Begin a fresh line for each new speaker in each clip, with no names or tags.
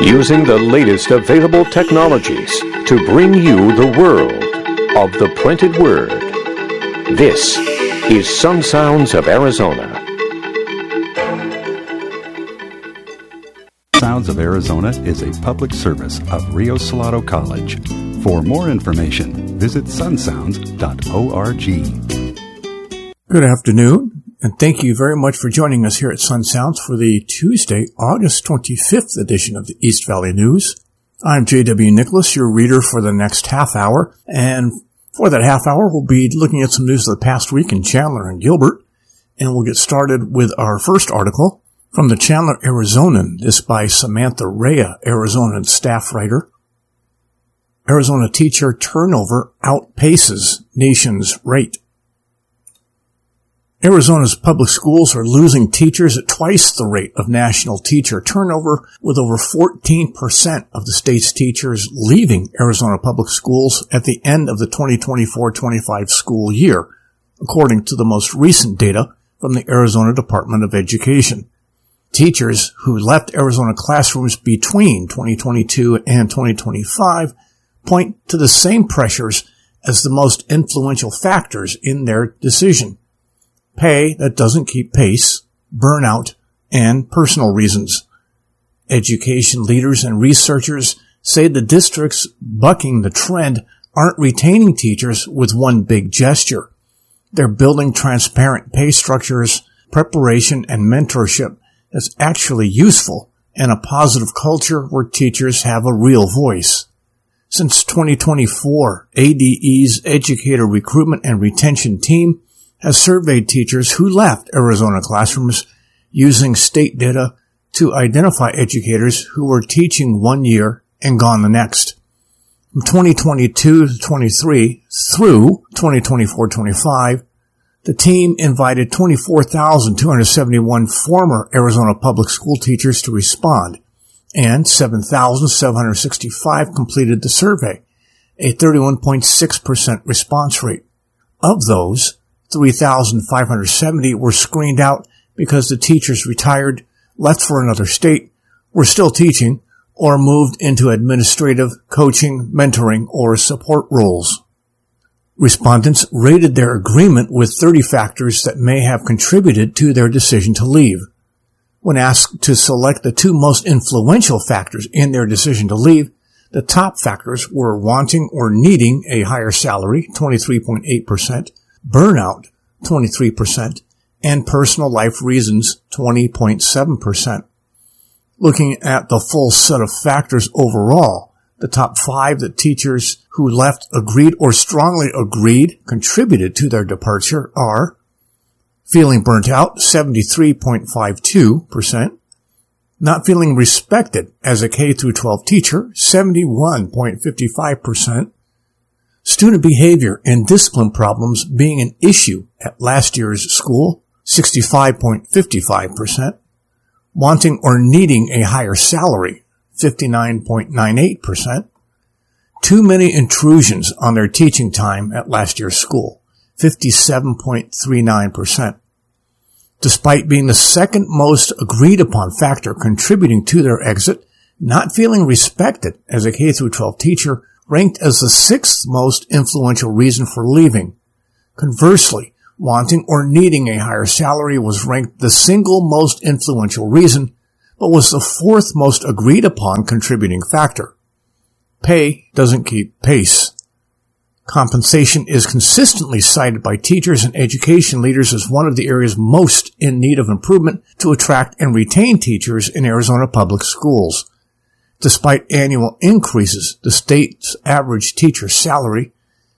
using the latest available technologies to bring you the world of the printed word. This is Sun Sounds of Arizona.
Sounds of Arizona is a public service of Rio Salado College. For more information, visit sunsounds.org.
Good afternoon, and thank you very much for joining us here at Sun Sounds for the Tuesday, August 25th edition of the East Valley News. I'm J.W. Nicholas, your reader for the next half hour, and for that half hour, we'll be looking at some news of the past week in Chandler and Gilbert, and we'll get started with our first article from the Chandler Arizonan, this by Samantha Rea, Arizonan staff writer. Arizona teacher turnover outpaces nation's rate. Arizona's public schools are losing teachers at twice the rate of national teacher turnover, with over 14% of the state's teachers leaving Arizona public schools at the end of the 2024-25 school year, according to the most recent data from the Arizona Department of Education. Teachers who left Arizona classrooms between 2022 and 2025 point to the same pressures as the most influential factors in their decision: pay that doesn't keep pace, burnout, and personal reasons. Education leaders and researchers say the districts bucking the trend aren't retaining teachers with one big gesture. They're building transparent pay structures, preparation, and mentorship that's actually useful, and a positive culture where teachers have a real voice. Since 2024, ADE's Educator Recruitment and Retention Team has surveyed teachers who left Arizona classrooms using state data to identify educators who were teaching one year and gone the next. From 2022 to 23 through 2024-25, the team invited 24,271 former Arizona public school teachers to respond, and 7,765 completed the survey, a 31.6% response rate. Of those, 3,570 were screened out because the teachers retired, left for another state, were still teaching, or moved into administrative, coaching, mentoring, or support roles. Respondents rated their agreement with 30 factors that may have contributed to their decision to leave. When asked to select the two most influential factors in their decision to leave, the top factors were wanting or needing a higher salary, 23.8%, burnout, 23%, and personal life reasons, 20.7%. Looking at the full set of factors overall, the top five that teachers who left agreed or strongly agreed contributed to their departure are: feeling burnt out, 73.52%, not feeling respected as a K-12 teacher, 71.55%, student behavior and discipline problems being an issue at last year's school, 65.55%, wanting or needing a higher salary, 59.98%, too many intrusions on their teaching time at last year's school, 57.39%. Despite being the second most agreed upon factor contributing to their exit, not feeling respected as a K-12 teacher ranked as the sixth most influential reason for leaving. Conversely, wanting or needing a higher salary was ranked the single most influential reason, but was the fourth most agreed upon contributing factor. Pay doesn't keep pace. Compensation is consistently cited by teachers and education leaders as one of the areas most in need of improvement to attract and retain teachers in Arizona public schools. Despite annual increases, the state's average teacher salary,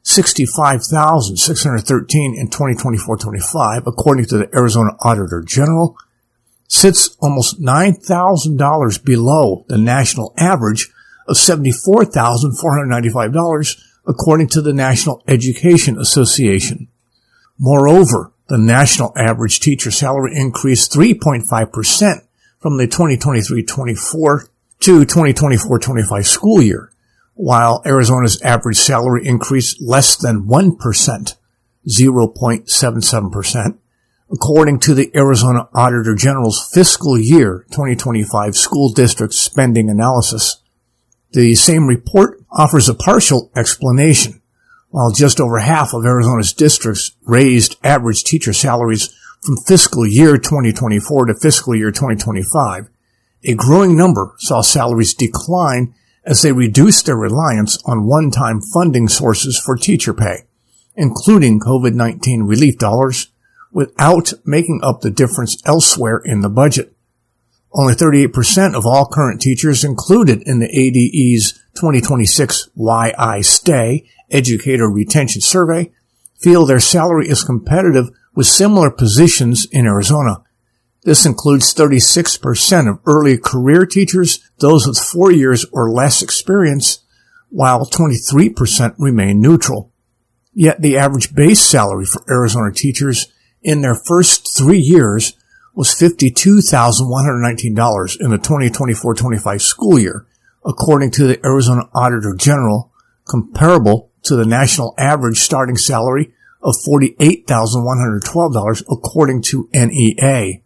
$65,613 in 2024-25, according to the Arizona Auditor General, sits almost $9,000 below the national average of $74,495, according to the National Education Association. Moreover, the national average teacher salary increased 3.5% from the 2023-24 to 2024-25 school year, while Arizona's average salary increased less than 1%, 0.77%, According to the Arizona Auditor General's fiscal year 2025 school district spending analysis, the same report offers a partial explanation. While just over half of Arizona's districts raised average teacher salaries from fiscal year 2024 to fiscal year 2025, a growing number saw salaries decline as they reduced their reliance on one-time funding sources for teacher pay, including COVID-19 relief dollars, without making up the difference elsewhere in the budget. Only 38% of all current teachers included in the ADE's 2026 Why I Stay Educator Retention Survey feel their salary is competitive with similar positions in Arizona. This includes 36% of early career teachers, those with 4 years or less experience, while 23% remain neutral. Yet the average base salary for Arizona teachers in their first 3 years was $52,119 in the 2024-25 school year, according to the Arizona Auditor General, comparable to the national average starting salary of $48,112 according to NEA.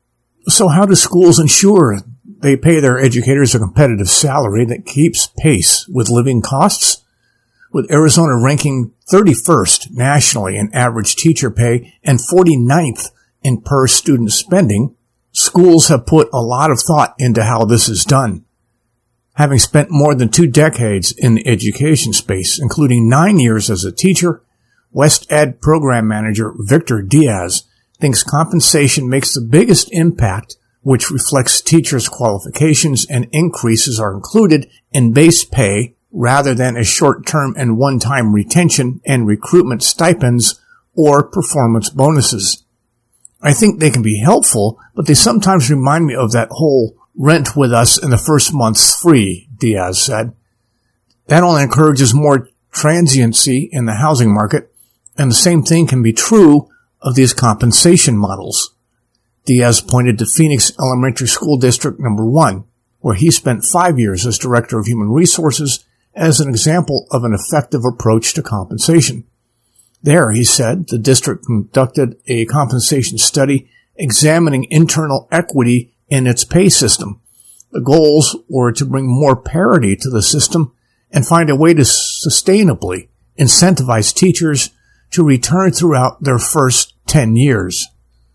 So how do schools ensure they pay their educators a competitive salary that keeps pace with living costs? With Arizona ranking 31st nationally in average teacher pay and 49th in per student spending, schools have put a lot of thought into how this is done. Having spent more than 2 decades in the education space, including 9 years as a teacher, West Ed program manager Victor Diaz thinks compensation makes the biggest impact, which reflects teachers' qualifications and increases are included in base pay rather than as short-term and one-time retention and recruitment stipends or performance bonuses. I think they can be helpful, but they sometimes remind me of that whole rent with us in the first month's free, Diaz said. That only encourages more transiency in the housing market, and the same thing can be true of these compensation models. Diaz pointed to Phoenix Elementary School District Number 1, where he spent 5 years as Director of Human Resources, as an example of an effective approach to compensation. There, he said, the district conducted a compensation study examining internal equity in its pay system. The goals were to bring more parity to the system and find a way to sustainably incentivize teachers to return throughout their first 10 years.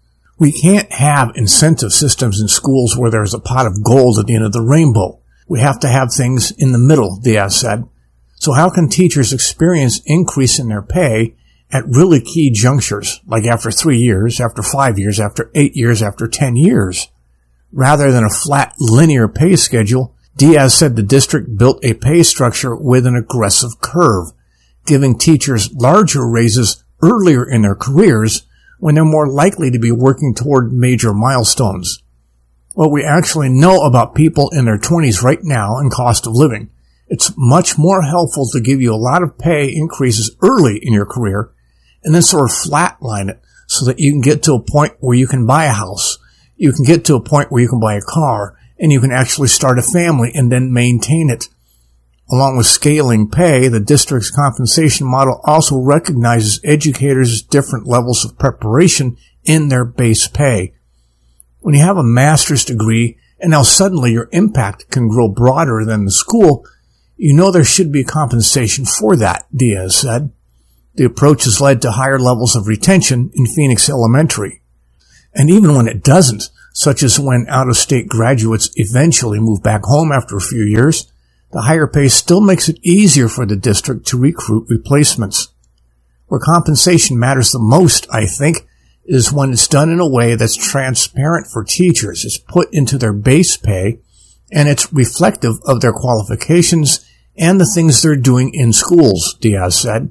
We can't have incentive systems in schools where there's a pot of gold at the end of the rainbow. We have to have things in the middle, Diaz said. So how can teachers experience increase in their pay at really key junctures, like after 3 years, after 5 years, after 8 years, after 10 years? Rather than a flat linear pay schedule, Diaz said the district built a pay structure with an aggressive curve, giving teachers larger raises earlier in their careers when they're more likely to be working toward major milestones. What we actually know about people in their 20s right now and cost of living, it's much more helpful to give you a lot of pay increases early in your career and then sort of flatline it so that you can get to a point where you can buy a house, you can get to a point where you can buy a car, and you can actually start a family and then maintain it. Along with scaling pay, the district's compensation model also recognizes educators' different levels of preparation in their base pay. When you have a master's degree and now suddenly your impact can grow broader than the school, you know there should be compensation for that, Diaz said. The approach has led to higher levels of retention in Phoenix Elementary. And even when it doesn't, such as when out-of-state graduates eventually move back home after a few years, the higher pay still makes it easier for the district to recruit replacements. Where compensation matters the most, I think, is when it's done in a way that's transparent for teachers. It's put into their base pay, and it's reflective of their qualifications and the things they're doing in schools, Diaz said.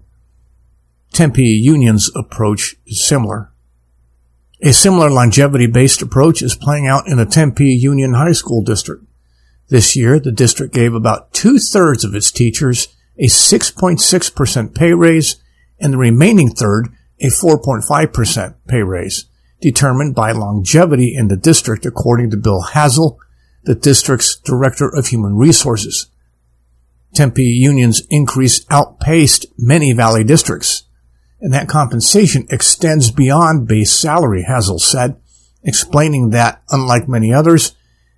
Tempe Union's approach is similar. A similar longevity-based approach is playing out in the Tempe Union High School District. This year, the district gave about 2/3 of its teachers a 6.6% pay raise, and the remaining third a 4.5% pay raise, determined by longevity in the district, according to Bill Hazel, the district's Director of Human Resources. Tempe Union's increase outpaced many Valley districts, and that compensation extends beyond base salary, Hazel said, explaining that, unlike many others,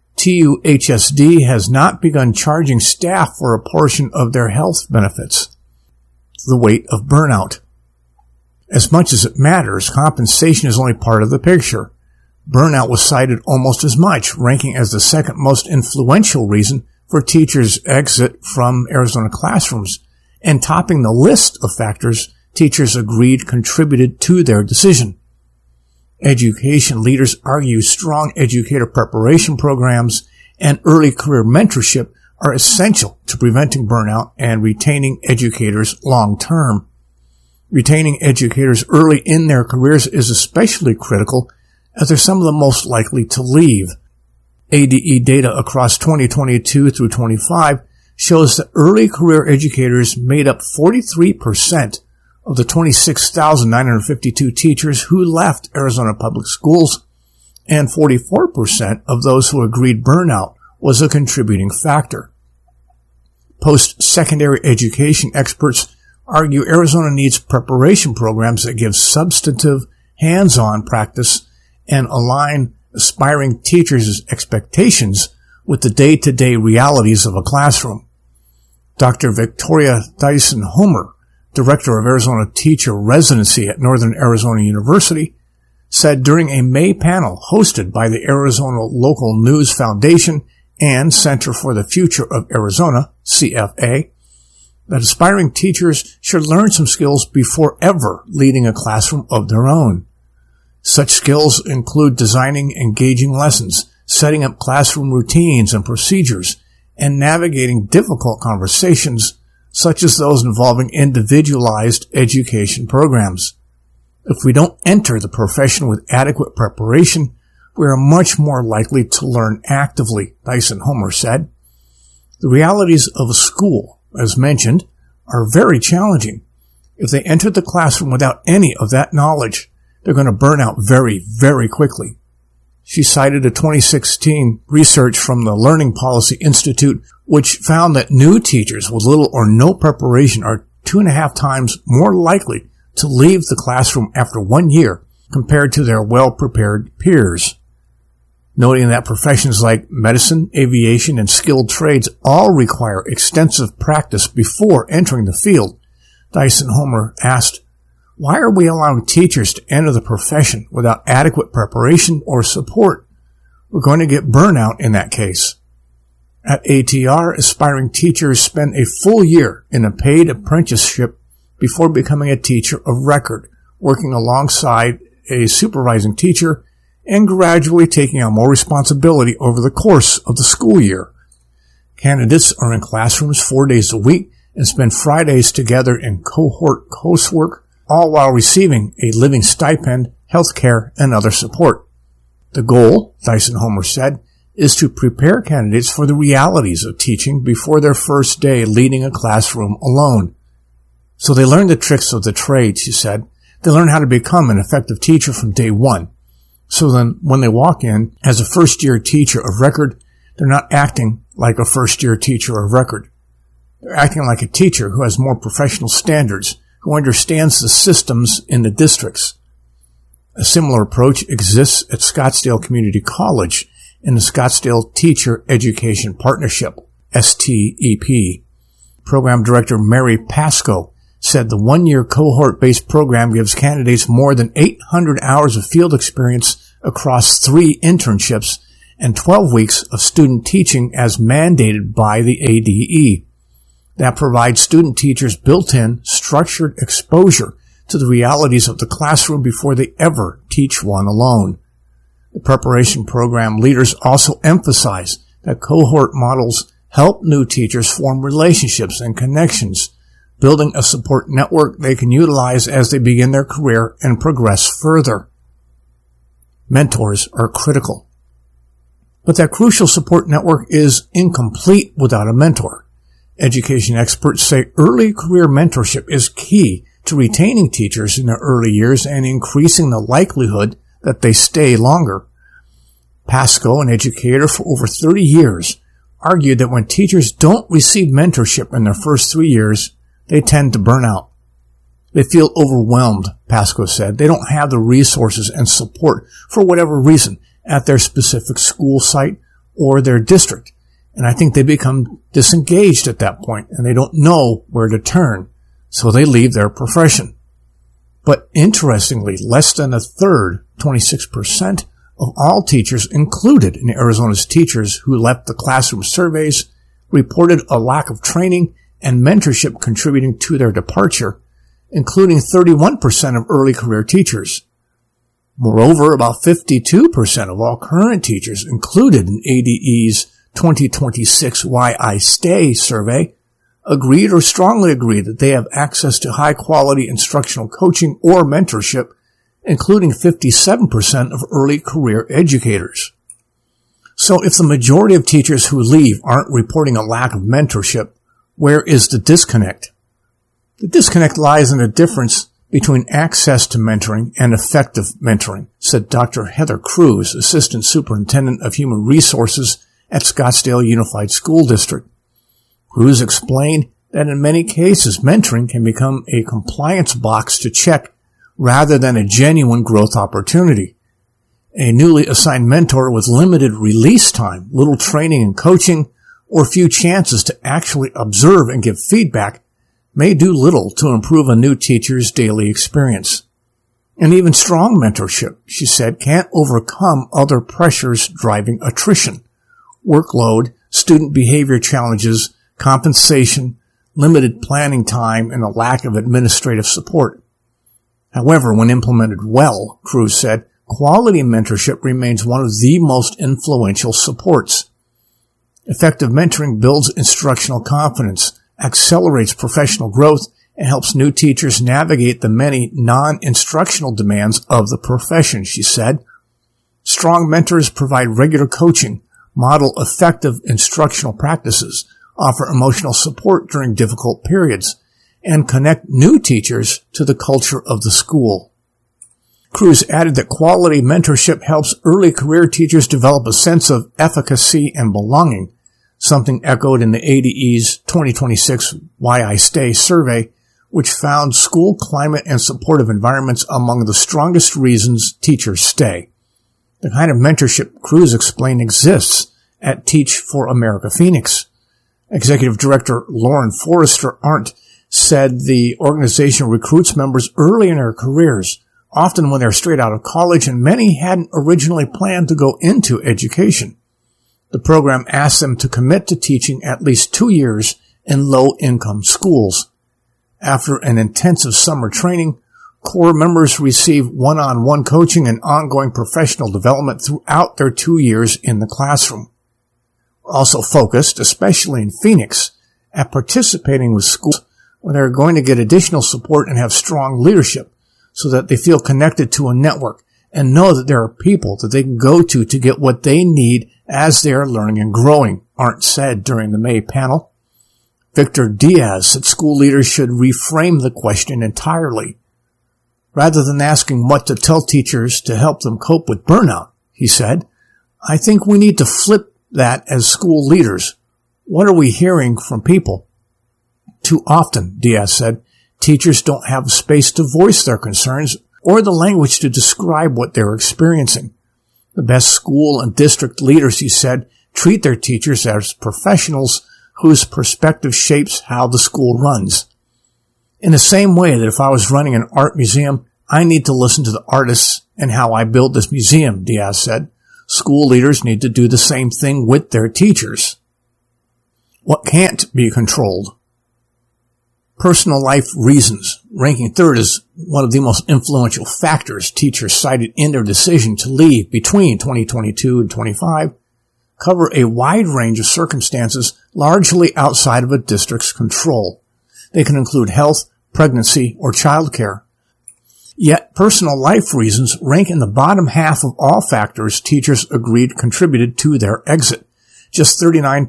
TUHSD has not begun charging staff for a portion of their health benefits. The weight of burnout. As much as it matters, compensation is only part of the picture. Burnout was cited almost as much, ranking as the second most influential reason for teachers' exit from Arizona classrooms, and topping the list of factors teachers agreed contributed to their decision. Education leaders argue strong educator preparation programs and early career mentorship are essential to preventing burnout and retaining educators long term. Retaining educators early in their careers is especially critical as they're some of the most likely to leave. ADE data across 2022 through 25 shows that early career educators made up 43% of the 26,952 teachers who left Arizona Public Schools, and 44% of those who agreed burnout was a contributing factor. Post-secondary education experts argue Arizona needs preparation programs that give substantive, hands-on practice and align aspiring teachers' expectations with the day-to-day realities of a classroom. Dr. Victoria Dyson-Homer, Director of Arizona Teacher Residency at Northern Arizona University, said during a May panel hosted by the Arizona Local News Foundation and Center for the Future of Arizona, CFA, that aspiring teachers should learn some skills before ever leading a classroom of their own. Such skills include designing engaging lessons, setting up classroom routines and procedures, and navigating difficult conversations such as those involving individualized education programs. If we don't enter the profession with adequate preparation, we are much more likely to learn actively, Dyson-Homer said. The realities of a school, as mentioned, are very challenging. If they enter the classroom without any of that knowledge, they're going to burn out very, very quickly. She cited a 2016 research from the Learning Policy Institute, which found that new teachers with little or no preparation are 2.5 times more likely to leave the classroom after 1 year compared to their well-prepared peers. Noting that professions like medicine, aviation, and skilled trades all require extensive practice before entering the field, Dyson-Homer asked, "Why are we allowing teachers to enter the profession without adequate preparation or support? We're going to get burnout in that case." At ATR, aspiring teachers spend a full year in a paid apprenticeship before becoming a teacher of record, working alongside a supervising teacher and gradually taking on more responsibility over the course of the school year. Candidates are in classrooms 4 days a week and spend Fridays together in cohort coursework, all while receiving a living stipend, health care, and other support. The goal, Dyson-Homer said, is to prepare candidates for the realities of teaching before their first day leading a classroom alone. So they learn the tricks of the trade, she said. They learn how to become an effective teacher from day one. So then when they walk in as a first-year teacher of record, they're not acting like a first-year teacher of record. They're acting like a teacher who has more professional standards, who understands the systems in the districts. A similar approach exists at Scottsdale Community College in the Scottsdale Teacher Education Partnership, STEP. Program Director Mary Pasco said the 1-year cohort-based program gives candidates more than 800 hours of field experience across 3 internships and 12 weeks of student teaching as mandated by the ADE. That provides student teachers built-in, structured exposure to the realities of the classroom before they ever teach one alone. The preparation program leaders also emphasize that cohort models help new teachers form relationships and connections, building a support network they can utilize as they begin their career and progress further. Mentors are critical. But that crucial support network is incomplete without a mentor. Education experts say early career mentorship is key to retaining teachers in their early years and increasing the likelihood that they stay longer. Pasco, an educator for over 30 years, argued that when teachers don't receive mentorship in their first 3 years, they tend to burn out. They feel overwhelmed, Pasco said. They don't have the resources and support for whatever reason at their specific school site or their district. And I think they become disengaged at that point, and they don't know where to turn, so they leave their profession. But interestingly, less than a third, 26%, of all teachers included in Arizona's teachers who left the classroom surveys reported a lack of training and mentorship contributing to their departure, including 31% of early career teachers. Moreover, about 52% of all current teachers included in ADE's 2026 Why I Stay survey agreed or strongly agreed that they have access to high-quality instructional coaching or mentorship, including 57% of early career educators. So if the majority of teachers who leave aren't reporting a lack of mentorship, where is the disconnect? The disconnect lies in the difference between access to mentoring and effective mentoring, said Dr. Heather Cruz, Assistant Superintendent of Human Resources at Scottsdale Unified School District. Cruz explained that in many cases, mentoring can become a compliance box to check rather than a genuine growth opportunity. A newly assigned mentor with limited release time, little training and coaching, or few chances to actually observe and give feedback may do little to improve a new teacher's daily experience. And even strong mentorship, she said, can't overcome other pressures driving attrition: workload, student behavior challenges, compensation, limited planning time, and a lack of administrative support. However, when implemented well, Cruz said, quality mentorship remains one of the most influential supports. Effective mentoring builds instructional confidence, accelerates professional growth, and helps new teachers navigate the many non-instructional demands of the profession, she said. Strong mentors provide regular coaching, model effective instructional practices, offer emotional support during difficult periods, and connect new teachers to the culture of the school. Cruz added that quality mentorship helps early career teachers develop a sense of efficacy and belonging, something echoed in the ADE's 2026 Why I Stay survey, which found school climate and supportive environments among the strongest reasons teachers stay. The kind of mentorship Cruz explained exists at Teach for America Phoenix. Executive Director Lauren Forrester Arndt said the organization recruits members early in their careers, often when they're straight out of college, and many hadn't originally planned to go into education. The program asks them to commit to teaching at least 2 years in low-income schools. After an intensive summer training, core members receive one-on-one coaching and ongoing professional development throughout their 2 years in the classroom. We're also focused, especially in Phoenix, at participating with schools when they're going to get additional support and have strong leadership so that they feel connected to a network and know that there are people that they can go to get what they need as they are learning and growing, Arndt said during the May panel. Victor Diaz said school leaders should reframe the question entirely. Rather than asking what to tell teachers to help them cope with burnout, he said, I think we need to flip that as school leaders. What are we hearing from people? Too often, Diaz said, teachers don't have space to voice their concerns or the language to describe what they're experiencing. The best school and district leaders, he said, treat their teachers as professionals whose perspective shapes how the school runs. In the same way that if I was running an art museum, I need to listen to the artists and how I build this museum, Diaz said. School leaders need to do the same thing with their teachers. What can't be controlled? Personal life reasons, ranking third as one of the most influential factors teachers cited in their decision to leave between 2022 and 25, cover a wide range of circumstances largely outside of a district's control. They can include health, pregnancy, or childcare. Yet personal life reasons rank in the bottom half of all factors teachers agreed contributed to their exit. Just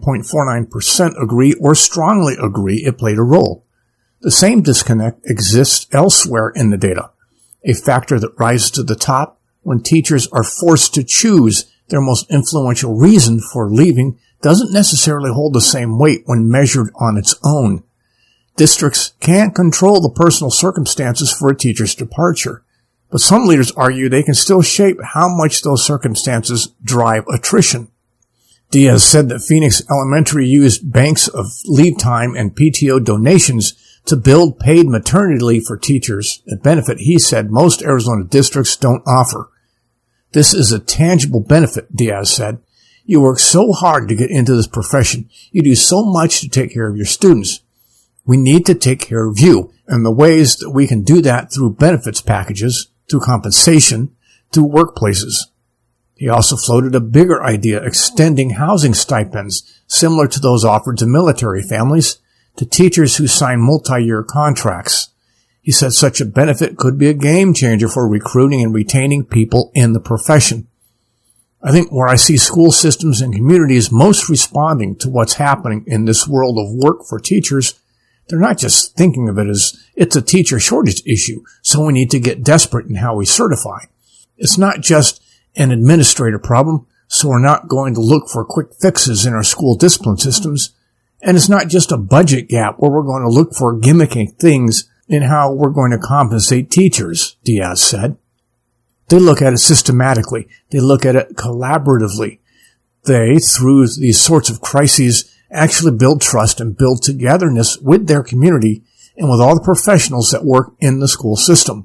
39.49% agree or strongly agree it played a role. The same disconnect exists elsewhere in the data, a factor that rises to the top when teachers are forced to choose their most influential reason for leaving doesn't necessarily hold the same weight when measured on its own. Districts can't control the personal circumstances for a teacher's departure, but some leaders argue they can still shape how much those circumstances drive attrition. Diaz said that Phoenix Elementary used banks of leave time and PTO donations to build paid maternity leave for teachers, a benefit he said most Arizona districts don't offer. This is a tangible benefit, Diaz said. You work so hard to get into this profession. You do so much to take care of your students. We need to take care of you, and the ways that we can do that through benefits packages, through compensation, through workplaces. He also floated a bigger idea, extending housing stipends similar to those offered to military families to teachers who sign multi-year contracts. He said such a benefit could be a game changer for recruiting and retaining people in the profession. I think where I see school systems and communities most responding to what's happening in this world of work for teachers, they're not just thinking of it as it's a teacher shortage issue, so we need to get desperate in how we certify. It's not just an administrator problem, so we're not going to look for quick fixes in our school discipline systems. And it's not just a budget gap where we're going to look for gimmicky things in how we're going to compensate teachers, Diaz said. They look at it systematically. They look at it collaboratively. They, through these sorts of crises, actually build trust and build togetherness with their community and with all the professionals that work in the school system.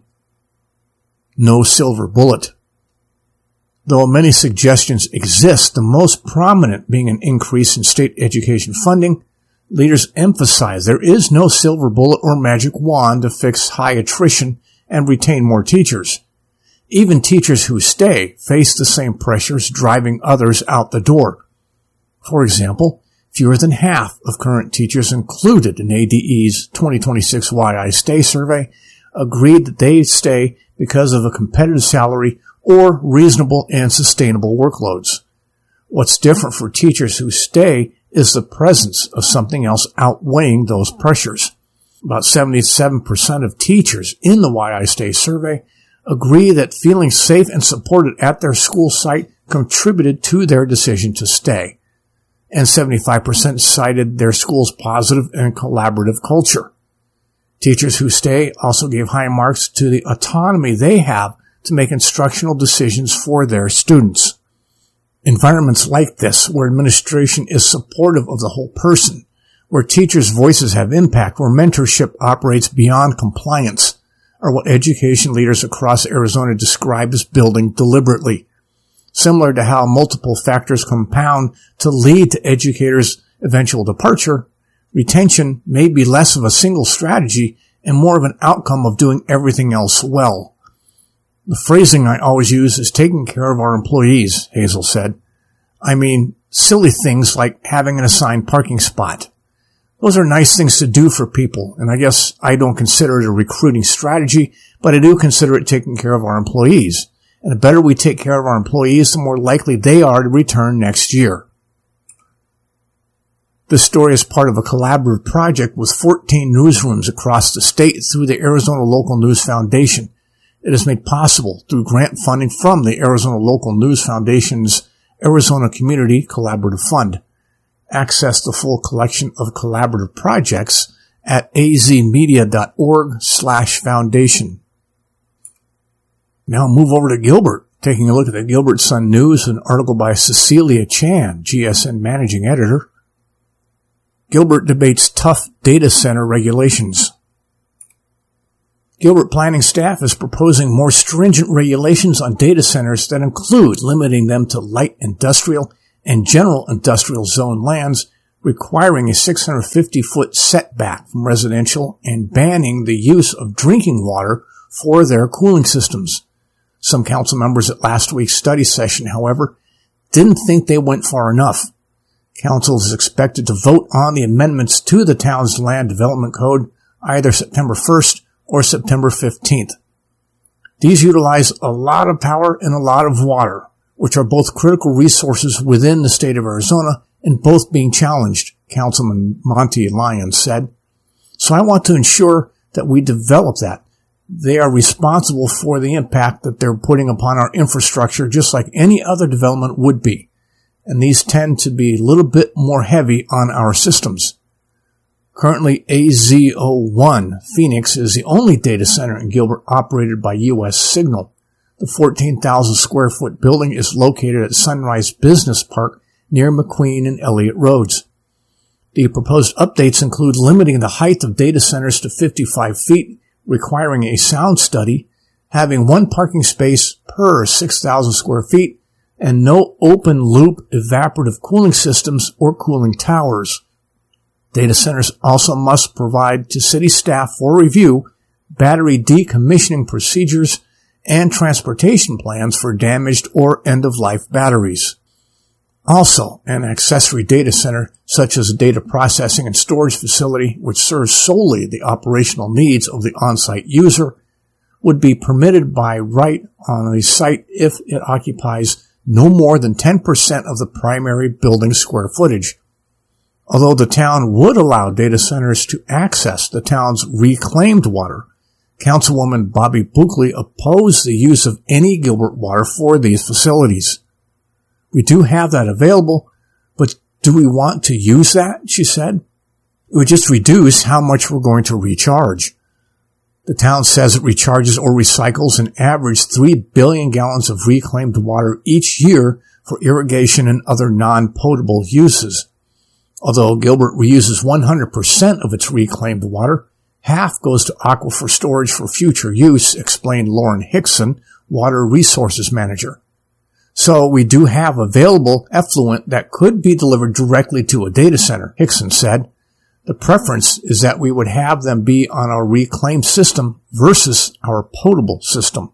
No silver bullet. Though many suggestions exist, the most prominent being an increase in state education funding, leaders emphasize there is no silver bullet or magic wand to fix high attrition and retain more teachers. Even teachers who stay face the same pressures driving others out the door. For example, fewer than half of current teachers included in ADE's 2026 Why I Stay survey agreed that they stay because of a competitive salary or reasonable and sustainable workloads. What's different for teachers who stay is the presence of something else outweighing those pressures. About 77% of teachers in the Why I Stay survey agree that feeling safe and supported at their school site contributed to their decision to stay. And 75% cited their school's positive and collaborative culture. Teachers who stay also gave high marks to the autonomy they have to make instructional decisions for their students. Environments like this, where administration is supportive of the whole person, where teachers' voices have impact, where mentorship operates beyond compliance, are what education leaders across Arizona describe as building deliberately. Similar to how multiple factors compound to lead to educators' eventual departure, retention may be less of a single strategy and more of an outcome of doing everything else well. The phrasing I always use is taking care of our employees, Hazel said. I mean, silly things like having an assigned parking spot. Those are nice things to do for people, and I guess I don't consider it a recruiting strategy, but I do consider it taking care of our employees. And the better we take care of our employees, the more likely they are to return next year. This story is part of a collaborative project with 14 newsrooms across the state through the Arizona Local News Foundation. It is made possible through grant funding from the Arizona Local News Foundation's Arizona Community Collaborative Fund. Access the full collection of collaborative projects at azmedia.org/foundation. Now move over to Gilbert. Taking a look at the Gilbert Sun News, an article by Cecilia Chan, GSN Managing Editor. Gilbert debates tough data center regulations. Gilbert planning staff is proposing more stringent regulations on data centers that include limiting them to light industrial and general industrial zone lands, requiring a 650-foot setback from residential and banning the use of drinking water for their cooling systems. Some council members at last week's study session, however, didn't think they went far enough. Council is expected to vote on the amendments to the town's land development code either September 1st or September 15th. These utilize a lot of power and a lot of water, which are both critical resources within the state of Arizona and both being challenged, Councilman Monty Lyons said. So I want to ensure that we develop that. They are responsible for the impact that they're putting upon our infrastructure just like any other development would be. And these tend to be a little bit more heavy on our systems. Currently, AZ01 Phoenix is the only data center in Gilbert operated by U.S. Signal. The 14,000 square foot building is located at Sunrise Business Park near McQueen and Elliott Roads. The proposed updates include limiting the height of data centers to 55 feet, requiring a sound study, having one parking space per 6,000 square feet, and no open-loop evaporative cooling systems or cooling towers. Data centers also must provide to city staff for review battery decommissioning procedures and transportation plans for damaged or end-of-life batteries. Also, an accessory data center, such as a data processing and storage facility which serves solely the operational needs of the on-site user, would be permitted by right on a site if it occupies no more than 10% of the primary building square footage. Although the town would allow data centers to access the town's reclaimed water, Councilwoman Bobby Buckley opposed the use of any Gilbert water for these facilities. We do have that available, but do we want to use that, she said? It would just reduce how much we're going to recharge. The town says it recharges or recycles an average 3 billion gallons of reclaimed water each year for irrigation and other non-potable uses. Although Gilbert reuses 100% of its reclaimed water, half goes to aquifer storage for future use, explained Lauren Hickson, Water Resources Manager. So we do have available effluent that could be delivered directly to a data center, Hickson said. The preference is that we would have them be on our reclaimed system versus our potable system.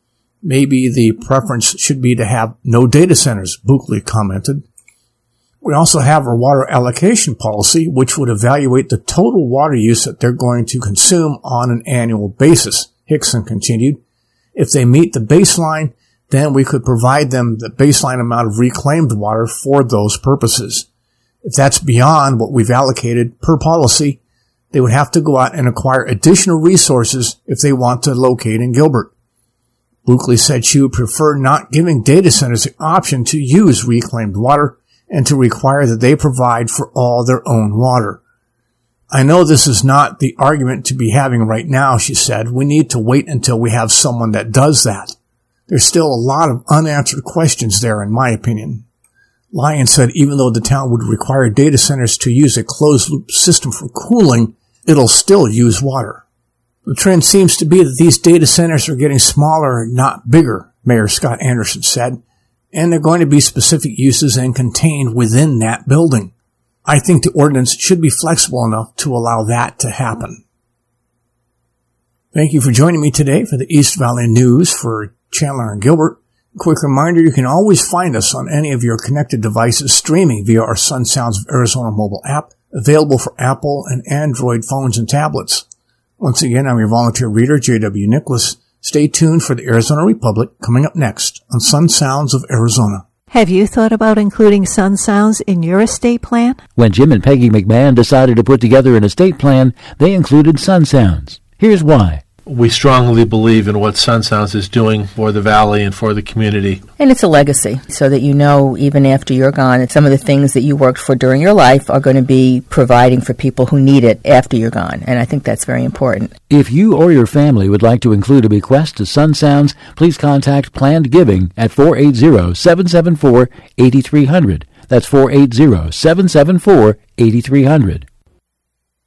Maybe the preference should be to have no data centers, Buckley commented. We also have our water allocation policy, which would evaluate the total water use that they're going to consume on an annual basis, Hickson continued. If they meet the baseline, then we could provide them the baseline amount of reclaimed water for those purposes. If that's beyond what we've allocated per policy, they would have to go out and acquire additional resources if they want to locate in Gilbert. Buckley said she would prefer not giving data centers the option to use reclaimed water and to require that they provide for all their own water. I know this is not the argument to be having right now, she said. We need to wait until we have someone that does that. There's still a lot of unanswered questions there, in my opinion. Lyon said even though the town would require data centers to use a closed-loop system for cooling, it'll still use water. The trend seems to be that these data centers are getting smaller, not bigger, Mayor Scott Anderson said, and they're going to be specific uses and contained within that building. I think the ordinance should be flexible enough to allow that to happen. Thank you for joining me today for the East Valley News for Chandler and Gilbert. Quick reminder, you can always find us on any of your connected devices streaming via our Sun Sounds of Arizona mobile app, available for Apple and Android phones and tablets. Once again, I'm your volunteer reader, J.W. Nicholas. Stay tuned for the Arizona Republic coming up next on Sun Sounds of Arizona.
Have you thought about including Sun Sounds in your estate plan?
When Jim and Peggy McMahon decided to put together an estate plan, they included Sun Sounds. Here's why.
We strongly believe in what Sun Sounds is doing for the Valley and for the community.
And it's a legacy, so that you know even after you're gone, some of the things that you worked for during your life are going to be providing for people who need it after you're gone. And I think that's very important.
If you or your family would like to include a bequest to Sun Sounds, please contact Planned Giving at 480-774-8300. That's 480-774-8300.